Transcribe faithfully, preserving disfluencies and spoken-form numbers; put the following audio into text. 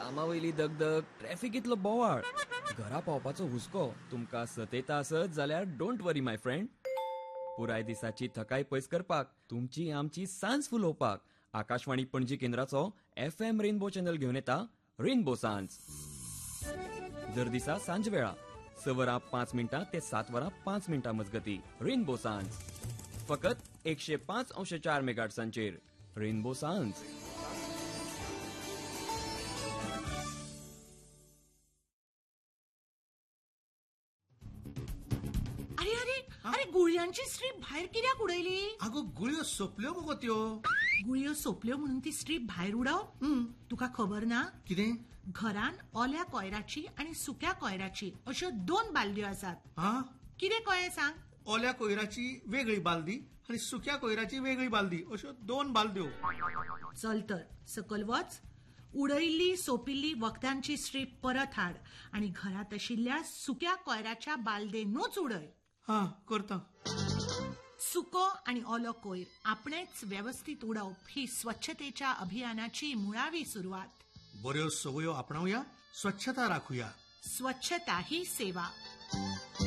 कामावयली दगदग, ट्रॅफिकीतलो बोवाळ, घरा पावपाचो हुस्को तुमकां सतयता आसत जाल्यार डोंट वरी माय फ्रेंड. पुराय दिसाची थकाय पयस करपाक, तुमची आमची सांज फुलोवपाक Akashvani Panaji केंद्राचो F M rainbow channel घेवन येता रेनबो सांज. दर दिसा सांज वेळा स वरां पांच मिनटां ते सात वरां पांच मिनटां मजगती रेनबो सांज. फकत एकशे पांच अंश चार मेगाहर्ट्झांचेर रेनबो सांज. अरे अरे अरे गुळयांची स्ट्रीप भायर कित्याक उडयली? आगो गुळयो सोंपल्यो मुगो त्यो. गुळयो सोंपल्यो म्हणून ती स्ट्रीप भायर उडव? तुका खबर ना? कितें? घरान ओल्या कोयराची आणि सुक्या कोयराची अश्यो दोन बालद्यो आसात. हा कितें कळ्ळें सांग? ओल्या कोयराची वेगळी बालदी आणि सुक्या कोयराची वेगळी बालदी अश्यो दोन बालद्यो. चल तर सकल वच, उडयिल्ली सोंपिल्ली वखदांची स्ट्रीप परत हाड आणि घरात आशिल्ल्या सुक्या कोयराच्या बालदेनूच उडय. हा करता. सुको आणि ओलो कोयर आपणेच व्यवस्थित उडवप ही स्वच्छतेच्या अभियानाची मुळावी सुरुवात. बऱ्यो सवयो आपणावया, स्वच्छता राखूया. स्वच्छता ही सेवा.